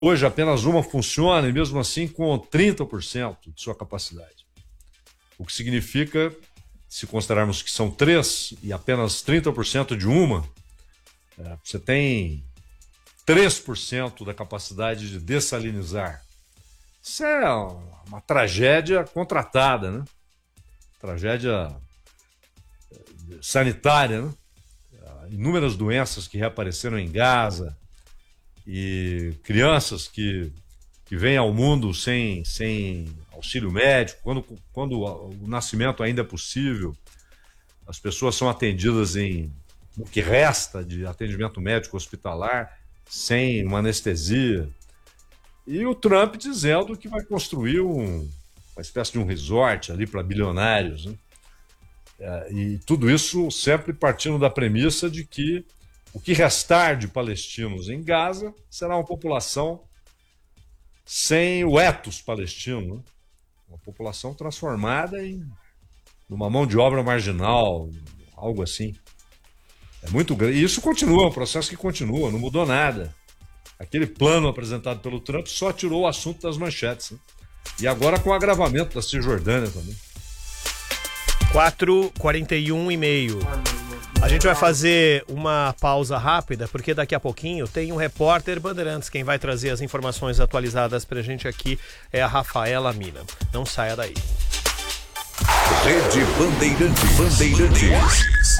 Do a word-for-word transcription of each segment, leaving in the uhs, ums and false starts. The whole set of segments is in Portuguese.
Hoje apenas uma funciona e mesmo assim com trinta por cento de sua capacidade. O que significa, se considerarmos que são três e apenas trinta por cento de uma, é, você tem três por cento da capacidade de dessalinizar. Isso é uma tragédia contratada, né? Tragédia sanitária, né? Inúmeras doenças que reapareceram em Gaza e crianças que, que vêm ao mundo sem, sem auxílio médico, quando, quando o nascimento ainda é possível, as pessoas são atendidas em o que resta de atendimento médico hospitalar, sem uma anestesia. E o Trump dizendo que vai construir um, uma espécie de um resort ali para bilionários, né? É, e tudo isso sempre partindo da premissa de que o que restar de palestinos em Gaza será uma população sem o ethos palestino, né? Uma população transformada em uma mão de obra marginal, algo assim. É muito grande. E isso continua, é um processo que continua, não mudou nada. Aquele plano apresentado pelo Trump só tirou o assunto das manchetes, né? E agora com o agravamento da Cisjordânia também. quatro e quarenta e um e meio. A gente vai fazer uma pausa rápida, porque daqui a pouquinho tem um repórter Bandeirantes. Quem vai trazer as informações atualizadas pra gente aqui é a Rafaela Mina. Não saia daí. Rede Bandeirantes. Bandeirantes.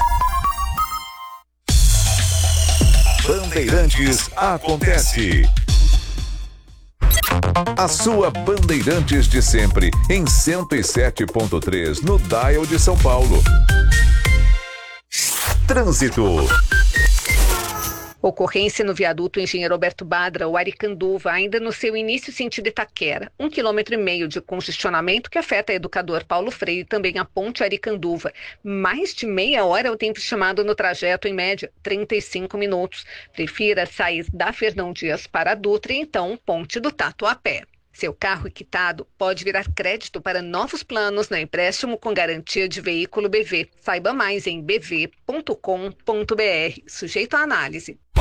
Bandeirantes acontece. A sua Bandeirantes de sempre, em cento e sete ponto três, no dial de São Paulo. Trânsito. Ocorrência no viaduto Engenheiro Alberto Badra, o Aricanduva, ainda no seu início sentido Itaquera. Um quilômetro e meio de congestionamento que afeta a Educador Paulo Freire e também a ponte Aricanduva. Mais de meia hora é o tempo estimado no trajeto, em média, trinta e cinco minutos. Prefira sair da Fernão Dias para a Dutra e então ponte do Tato a pé. Seu carro quitado pode virar crédito para novos planos no empréstimo com garantia de veículo B V. Saiba mais em b v ponto com ponto b r. Sujeito à análise.